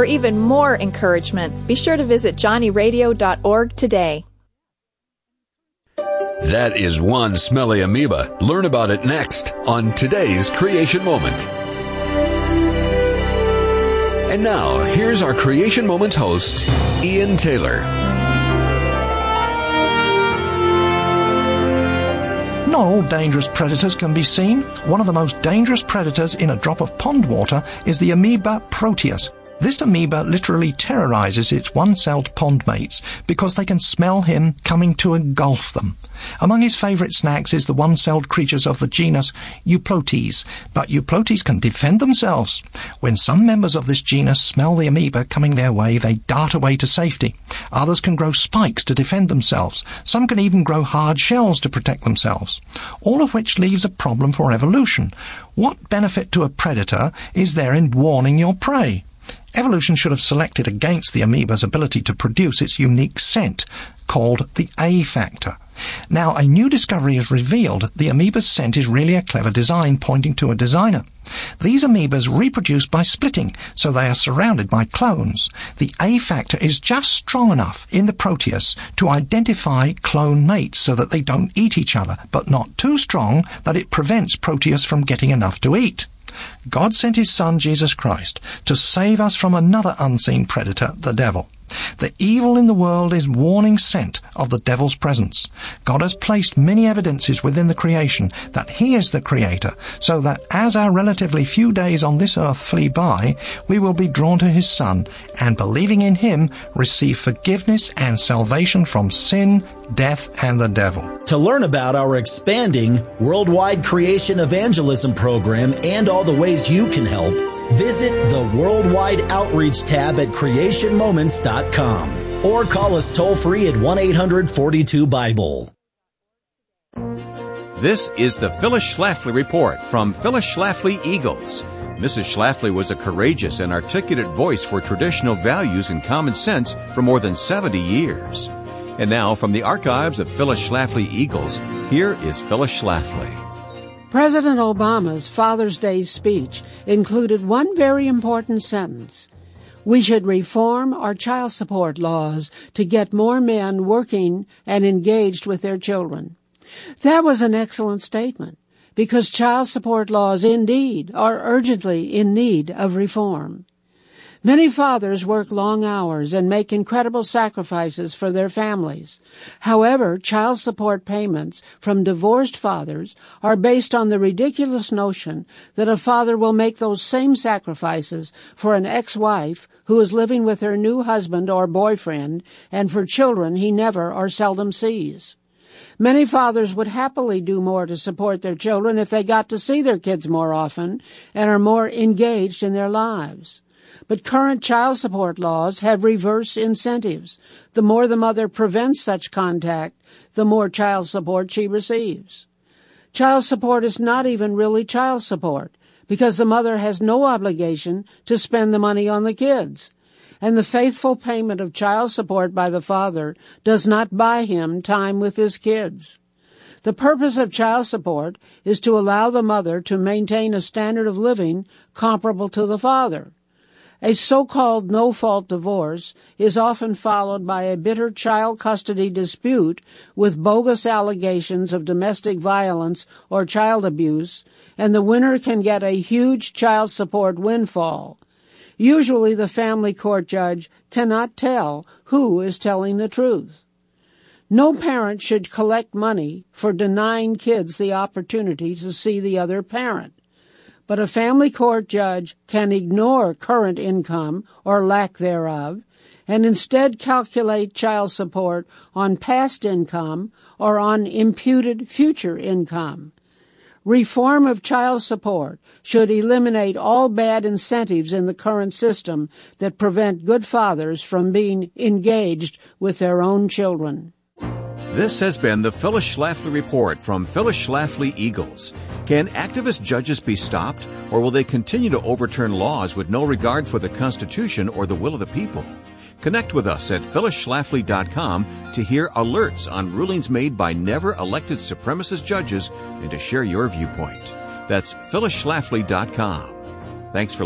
For even more encouragement, be sure to visit johnnyradio.org today. That is one smelly amoeba. Learn about it next on today's Creation Moment. And now, here's our Creation Moments host, Ian Taylor. Not all dangerous predators can be seen. One of the most dangerous predators in a drop of pond water is the amoeba Proteus. This amoeba literally terrorizes its one-celled pond mates because they can smell him coming to engulf them. Among his favorite snacks is the one-celled creatures of the genus Euplotes, but Euplotes can defend themselves. When some members of this genus smell the amoeba coming their way, they dart away to safety. Others can grow spikes to defend themselves. Some can even grow hard shells to protect themselves. All of which leaves a problem for evolution. What benefit to a predator is there in warning your prey? Evolution should have selected against the amoeba's ability to produce its unique scent, called the A factor. Now, a new discovery has revealed the amoeba's scent is really a clever design pointing to a designer. These amoebas reproduce by splitting, so they are surrounded by clones. The A factor is just strong enough in the Proteus to identify clone mates so that they don't eat each other, but not too strong that it prevents Proteus from getting enough to eat. God sent his Son, Jesus Christ, to save us from another unseen predator, the devil. The evil in the world is warning scent of the devil's presence. God has placed many evidences within the creation that he is the creator, so that as our relatively few days on this earth flee by, we will be drawn to his Son, and believing in him, receive forgiveness and salvation from sin, death, and the devil. To learn about our expanding worldwide creation evangelism program and all the ways you can help, visit the Worldwide Outreach tab at creationmoments.com or call us toll-free at 1-800-42-BIBLE. This is the Phyllis Schlafly Report from Phyllis Schlafly Eagles. Mrs. Schlafly was a courageous and articulate voice for traditional values and common sense for more than 70 years. And now, from the archives of Phyllis Schlafly Eagles, here is Phyllis Schlafly. President Obama's Father's Day speech included one very important sentence. We should reform our child support laws to get more men working and engaged with their children. That was an excellent statement, because child support laws indeed are urgently in need of reform. Many fathers work long hours and make incredible sacrifices for their families. However, child support payments from divorced fathers are based on the ridiculous notion that a father will make those same sacrifices for an ex-wife who is living with her new husband or boyfriend and for children he never or seldom sees. Many fathers would happily do more to support their children if they got to see their kids more often and are more engaged in their lives. But current child support laws have reverse incentives. The more the mother prevents such contact, the more child support she receives. Child support is not even really child support, because the mother has no obligation to spend the money on the kids, and the faithful payment of child support by the father does not buy him time with his kids. The purpose of child support is to allow the mother to maintain a standard of living comparable to the father. A so-called no-fault divorce is often followed by a bitter child custody dispute with bogus allegations of domestic violence or child abuse, and the winner can get a huge child support windfall. Usually the family court judge cannot tell who is telling the truth. No parent should collect money for denying kids the opportunity to see the other parent. But a family court judge can ignore current income or lack thereof and instead calculate child support on past income or on imputed future income. Reform of child support should eliminate all bad incentives in the current system that prevent good fathers from being engaged with their own children. This has been the Phyllis Schlafly Report from Phyllis Schlafly Eagles. Can activist judges be stopped, or will they continue to overturn laws with no regard for the Constitution or the will of the people? Connect with us at phyllisschlafly.com to hear alerts on rulings made by never-elected supremacist judges and to share your viewpoint. That's phyllisschlafly.com. Thanks for